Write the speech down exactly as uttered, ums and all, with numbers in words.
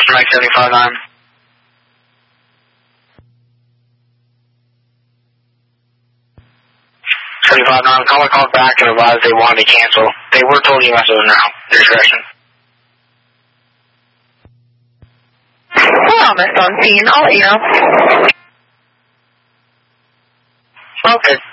Mike seventy-five nine. seventy-five nine, caller called back and advised they wanted to cancel. They were told you messages now. Discretion. We're almost on scene. I'll let you know. Okay.